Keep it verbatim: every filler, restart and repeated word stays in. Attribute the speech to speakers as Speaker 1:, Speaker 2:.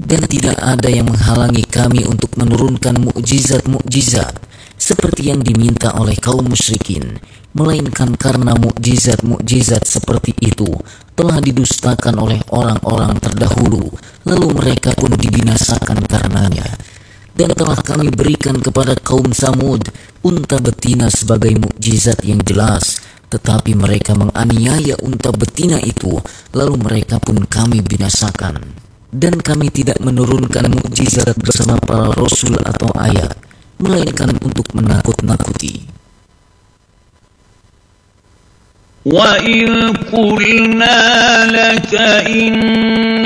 Speaker 1: Dan tidak ada yang menghalangi kami untuk menurunkan mukjizat-mukjizat seperti yang diminta oleh kaum musyrikin, melainkan karena mukjizat-mukjizat seperti itu telah didustakan oleh orang-orang terdahulu, lalu mereka pun dibinasakan karenanya. Dan telah kami berikan kepada kaum Samud unta betina sebagai mukjizat yang jelas, tetapi mereka menganiaya unta betina itu, lalu mereka pun kami binasakan. Dan kami tidak menurunkan mukjizat bersama para rasul atau ayat, melainkan untuk menakut-nakuti.
Speaker 2: وَإِذْ قُلْنَا لَكَ إِنَّ